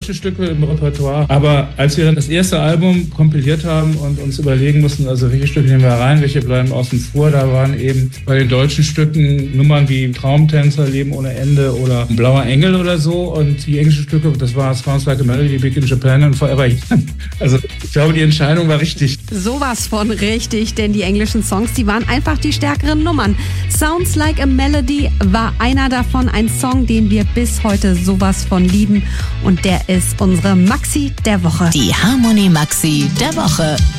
deutsche Stücke im Repertoire. Aber als wir dann das erste Album kompiliert haben und uns überlegen mussten, also welche Stücke nehmen wir rein, welche bleiben außen vor, da waren eben bei den deutschen Stücken Nummern wie Traumtänzer, Leben ohne Ende oder Blauer Engel oder so. Und die englischen Stücke, das war Sounds Like a Melody, Big in Japan und Forever Young. Also ich glaube, die Entscheidung war richtig. Sowas von richtig, denn die englischen Songs, die waren einfach die stärkeren Nummern. Sounds Like a Melody war einer davon, ein Song, den wir bis heute sowas von lieben. Und der ist unsere Maxi der Woche. Die Harmonie Maxi der Woche.